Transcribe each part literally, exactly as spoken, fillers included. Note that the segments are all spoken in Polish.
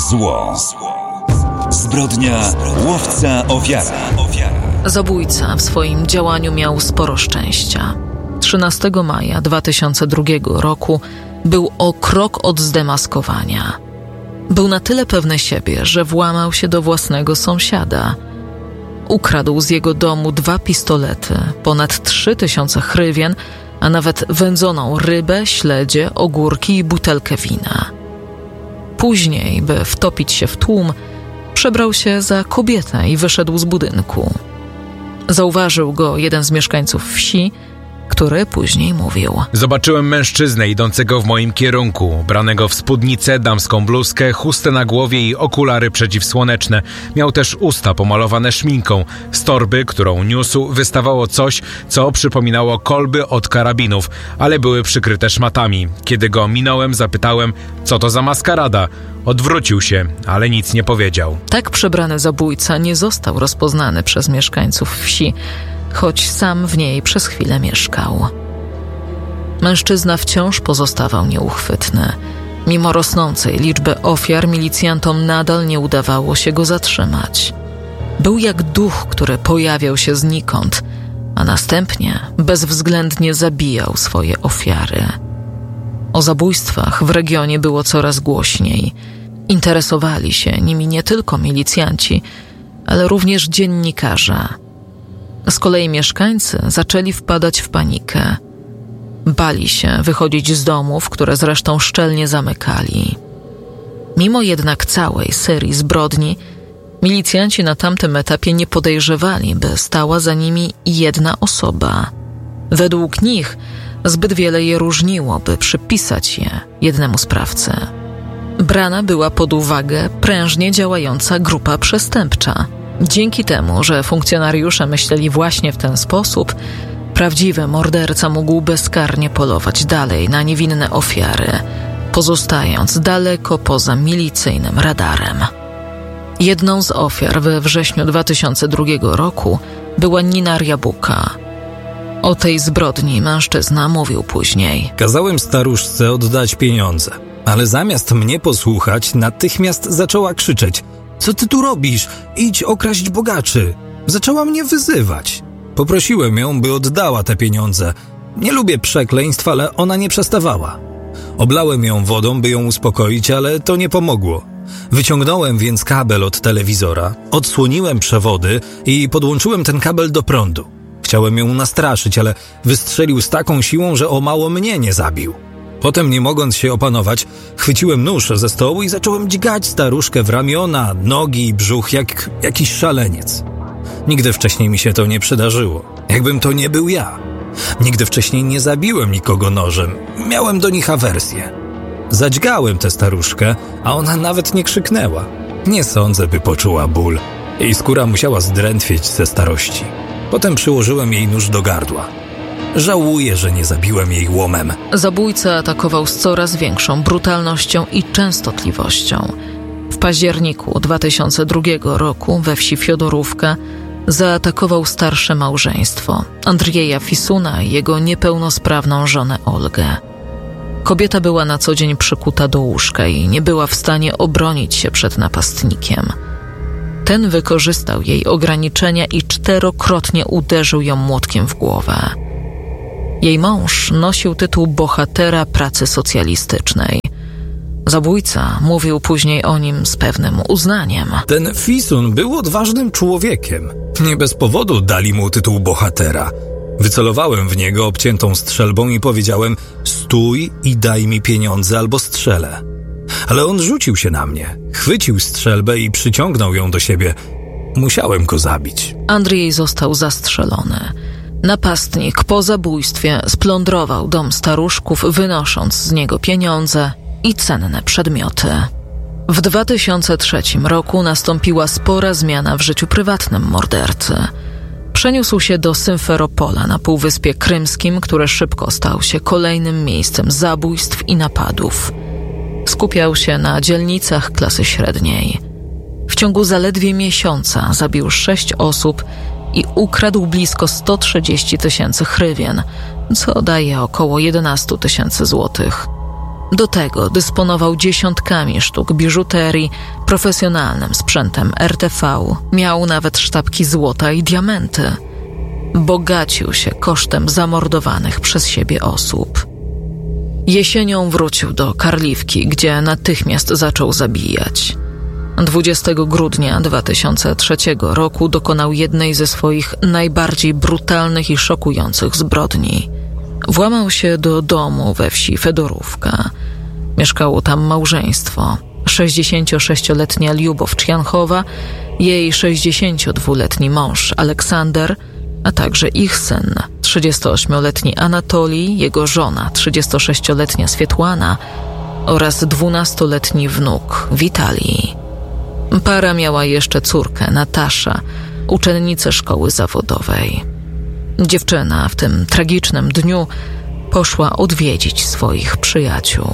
Zło. Zbrodnia łowca ofiara. Zabójca w swoim działaniu miał sporo szczęścia. trzynastego maja dwa tysiące drugiego roku był o krok od zdemaskowania. Był na tyle pewny siebie, że włamał się do własnego sąsiada. Ukradł z jego domu dwa pistolety, ponad trzy tysiące hrywien, a nawet wędzoną rybę, śledzie, ogórki i butelkę wina. Później, by wtopić się w tłum, przebrał się za kobietę i wyszedł z budynku. Zauważył go jeden z mieszkańców wsi, który później mówił: Zobaczyłem mężczyznę idącego w moim kierunku, ubranego w spódnicę, damską bluzkę, chustę na głowie i okulary przeciwsłoneczne. Miał też usta pomalowane szminką. Z torby, którą niósł, wystawało coś, co przypominało kolby od karabinów, ale były przykryte szmatami. Kiedy go minąłem, zapytałem, co to za maskarada. Odwrócił się, ale nic nie powiedział. Tak przebrany zabójca nie został rozpoznany przez mieszkańców wsi, choć sam w niej przez chwilę mieszkał. Mężczyzna wciąż pozostawał nieuchwytny. Mimo rosnącej liczby ofiar milicjantom nadal nie udawało się go zatrzymać. Był jak duch, który pojawiał się znikąd, a następnie bezwzględnie zabijał swoje ofiary. O zabójstwach w regionie było coraz głośniej. Interesowali się nimi nie tylko milicjanci, ale również dziennikarze. Z kolei mieszkańcy zaczęli wpadać w panikę. Bali się wychodzić z domów, które zresztą szczelnie zamykali. Mimo jednak całej serii zbrodni, milicjanci na tamtym etapie nie podejrzewali, by stała za nimi jedna osoba. Według nich zbyt wiele je różniło, by przypisać je jednemu sprawcy. Brana była pod uwagę prężnie działająca grupa przestępcza. Dzięki temu, że funkcjonariusze myśleli właśnie w ten sposób, prawdziwy morderca mógł bezkarnie polować dalej na niewinne ofiary, pozostając daleko poza milicyjnym radarem. Jedną z ofiar we wrześniu dwa tysiące drugiego roku była Nina Rjabuka. O tej zbrodni mężczyzna mówił później: Kazałem staruszce oddać pieniądze, ale zamiast mnie posłuchać, natychmiast zaczęła krzyczeć: Co ty tu robisz? Idź okraść bogaczy. Zaczęła mnie wyzywać. Poprosiłem ją, by oddała te pieniądze. Nie lubię przekleństw, ale ona nie przestawała. Oblałem ją wodą, by ją uspokoić, ale to nie pomogło. Wyciągnąłem więc kabel od telewizora, odsłoniłem przewody i podłączyłem ten kabel do prądu. Chciałem ją nastraszyć, ale wystrzelił z taką siłą, że o mało mnie nie zabił. Potem, nie mogąc się opanować, chwyciłem nóż ze stołu i zacząłem dźgać staruszkę w ramiona, nogi i brzuch jak jakiś szaleniec. Nigdy wcześniej mi się to nie przydarzyło. Jakbym to nie był ja. Nigdy wcześniej nie zabiłem nikogo nożem. Miałem do nich awersję. Zadźgałem tę staruszkę, a ona nawet nie krzyknęła. Nie sądzę, by poczuła ból. Jej skóra musiała zdrętwieć ze starości. Potem przyłożyłem jej nóż do gardła. Żałuję, że nie zabiłem jej łomem. Zabójca atakował z coraz większą brutalnością i częstotliwością. W październiku dwa tysiące drugiego roku we wsi Fiodorówka zaatakował starsze małżeństwo Andrieja Fisuna i jego niepełnosprawną żonę Olgę. Kobieta była na co dzień przykuta do łóżka i nie była w stanie obronić się przed napastnikiem. Ten wykorzystał jej ograniczenia i czterokrotnie uderzył ją młotkiem w głowę. Jej mąż nosił tytuł bohatera pracy socjalistycznej. Zabójca mówił później o nim z pewnym uznaniem. Ten Fisun był odważnym człowiekiem. Nie bez powodu dali mu tytuł bohatera. Wycelowałem w niego obciętą strzelbą i powiedziałem: stój i daj mi pieniądze albo strzelę. Ale on rzucił się na mnie, chwycił strzelbę i przyciągnął ją do siebie. Musiałem go zabić. Andrzej został zastrzelony. Napastnik po zabójstwie splądrował dom staruszków, wynosząc z niego pieniądze i cenne przedmioty. W dwa tysiące trzecim roku nastąpiła spora zmiana w życiu prywatnym mordercy. Przeniósł się do Symferopola na Półwyspie Krymskim, które szybko stał się kolejnym miejscem zabójstw i napadów. Skupiał się na dzielnicach klasy średniej. W ciągu zaledwie miesiąca zabił sześć osób i ukradł blisko sto trzydzieści tysięcy hrywien, co daje około jedenaście tysięcy złotych. Do tego dysponował dziesiątkami sztuk biżuterii, profesjonalnym sprzętem R T V, miał nawet sztabki złota i diamenty. Bogacił się kosztem zamordowanych przez siebie osób. Jesienią wrócił do Karliwki, gdzie natychmiast zaczął zabijać. dwudziestego grudnia dwa tysiące trzeciego roku dokonał jednej ze swoich najbardziej brutalnych i szokujących zbrodni. Włamał się do domu we wsi Fedorówka. Mieszkało tam małżeństwo. sześćdziesięciosześcioletnia Liubow Czjanchowa, jej sześćdziesięciodwuletni mąż Aleksander, a także ich syn, trzydziestoośmioletni Anatolij, jego żona, trzydziestosześcioletnia Swietłana oraz dwunastoletni wnuk Witalij. Para miała jeszcze córkę Natasza, uczennicę szkoły zawodowej. Dziewczyna w tym tragicznym dniu poszła odwiedzić swoich przyjaciół.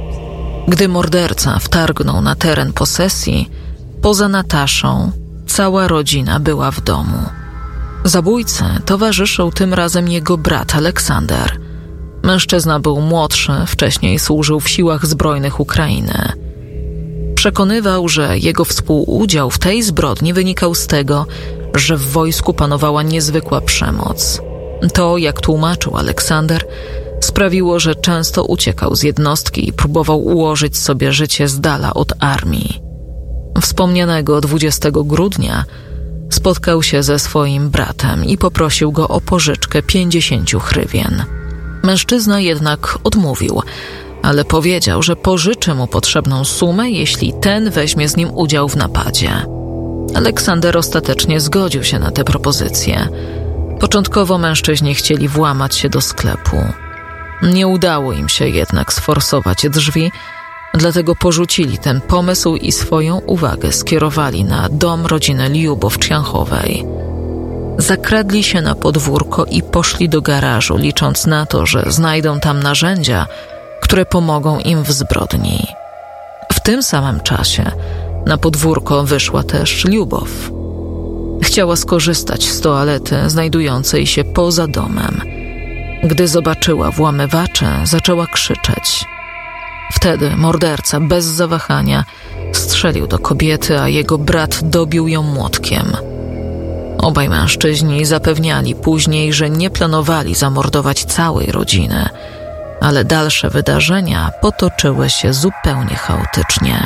Gdy morderca wtargnął na teren posesji, poza Nataszą cała rodzina była w domu. Zabójcy towarzyszył tym razem jego brat Aleksander. Mężczyzna był młodszy, wcześniej służył w siłach zbrojnych Ukrainy. Przekonywał, że jego współudział w tej zbrodni wynikał z tego, że w wojsku panowała niezwykła przemoc. To, jak tłumaczył Aleksander, sprawiło, że często uciekał z jednostki i próbował ułożyć sobie życie z dala od armii. Wspomnianego dwudziestego grudnia spotkał się ze swoim bratem i poprosił go o pożyczkę pięćdziesięciu hrywien. Mężczyzna jednak odmówił, ale powiedział, że pożyczy mu potrzebną sumę, jeśli ten weźmie z nim udział w napadzie. Aleksander ostatecznie zgodził się na tę propozycję. Początkowo mężczyźni chcieli włamać się do sklepu. Nie udało im się jednak sforsować drzwi, dlatego porzucili ten pomysł i swoją uwagę skierowali na dom rodziny Liubow Czjanchowej. Zakradli się na podwórko i poszli do garażu, licząc na to, że znajdą tam narzędzia, które pomogą im w zbrodni. W tym samym czasie na podwórko wyszła też Liubow. Chciała skorzystać z toalety znajdującej się poza domem. Gdy zobaczyła włamywaczy, zaczęła krzyczeć. Wtedy morderca bez zawahania strzelił do kobiety, a jego brat dobił ją młotkiem. Obaj mężczyźni zapewniali później, że nie planowali zamordować całej rodziny, ale dalsze wydarzenia potoczyły się zupełnie chaotycznie.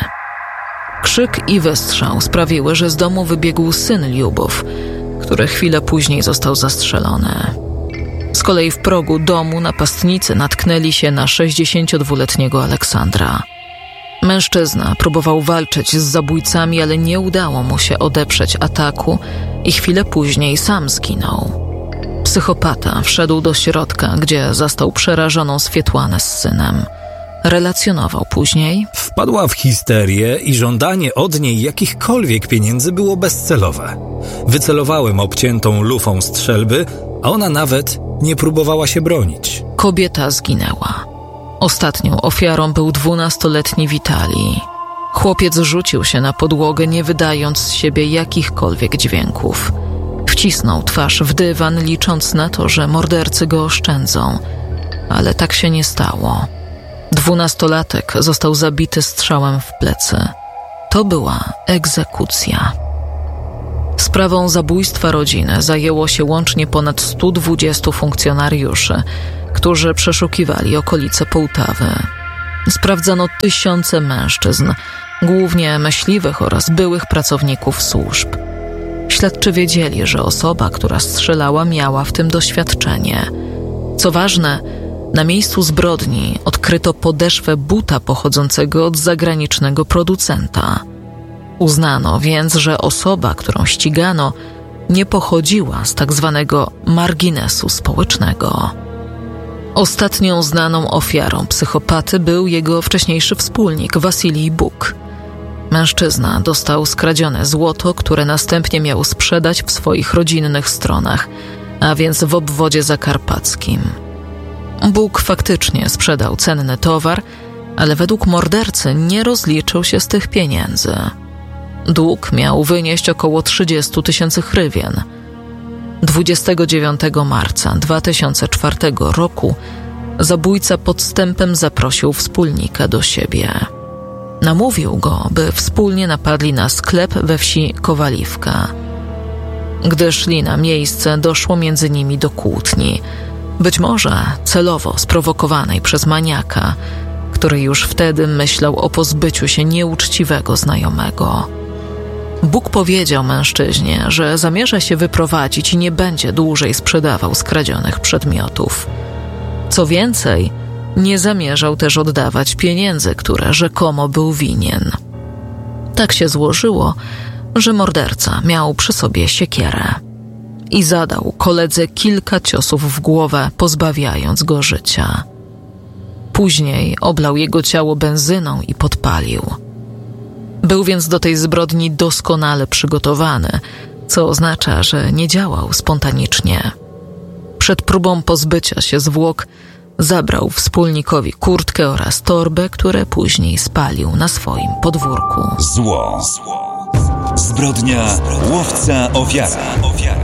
Krzyk i wystrzał sprawiły, że z domu wybiegł syn Liubow, który chwilę później został zastrzelony. Z kolei w progu domu napastnicy natknęli się na sześćdziesięciodwuletniego Aleksandra. Mężczyzna próbował walczyć z zabójcami, ale nie udało mu się odeprzeć ataku i chwilę później sam zginął. Psychopata wszedł do środka, gdzie zastał przerażoną Swietłanę z synem. Relacjonował później: Wpadła w histerię i żądanie od niej jakichkolwiek pieniędzy było bezcelowe. Wycelowałem obciętą lufą strzelby, a ona nawet nie próbowała się bronić. Kobieta zginęła. Ostatnią ofiarą był dwunastoletni Witalij. Chłopiec rzucił się na podłogę, nie wydając z siebie jakichkolwiek dźwięków. Wcisnął twarz w dywan, licząc na to, że mordercy go oszczędzą, ale tak się nie stało. Dwunastolatek został zabity strzałem w plecy. To była egzekucja. Sprawą zabójstwa rodziny zajęło się łącznie ponad stu dwudziestu funkcjonariuszy, którzy przeszukiwali okolice Połtawy. Sprawdzano tysiące mężczyzn, głównie myśliwych oraz byłych pracowników służb. Śledczy wiedzieli, że osoba, która strzelała, miała w tym doświadczenie. Co ważne, na miejscu zbrodni odkryto podeszwę buta pochodzącego od zagranicznego producenta. Uznano więc, że osoba, którą ścigano, nie pochodziła z tak zwanego marginesu społecznego. Ostatnią znaną ofiarą psychopaty był jego wcześniejszy wspólnik Wasilij Buk. Mężczyzna dostał skradzione złoto, które następnie miał sprzedać w swoich rodzinnych stronach, a więc w obwodzie zakarpackim. Buk faktycznie sprzedał cenny towar, ale według mordercy nie rozliczył się z tych pieniędzy. Dług miał wynieść około trzydzieści tysięcy hrywien. dwudziestego dziewiątego marca dwa tysiące czwartego roku zabójca podstępem zaprosił wspólnika do siebie. Namówił go, by wspólnie napadli na sklep we wsi Kowaliwka. Gdy szli na miejsce, doszło między nimi do kłótni, być może celowo sprowokowanej przez maniaka, który już wtedy myślał o pozbyciu się nieuczciwego znajomego. Bóg powiedział mężczyźnie, że zamierza się wyprowadzić i nie będzie dłużej sprzedawał skradzionych przedmiotów. Co więcej, nie zamierzał też oddawać pieniędzy, które rzekomo był winien. Tak się złożyło, że morderca miał przy sobie siekierę i zadał koledze kilka ciosów w głowę, pozbawiając go życia. Później oblał jego ciało benzyną i podpalił. Był więc do tej zbrodni doskonale przygotowany, co oznacza, że nie działał spontanicznie. Przed próbą pozbycia się zwłok zabrał wspólnikowi kurtkę oraz torbę, które później spalił na swoim podwórku. Zło. Zbrodnia łowca ofiara.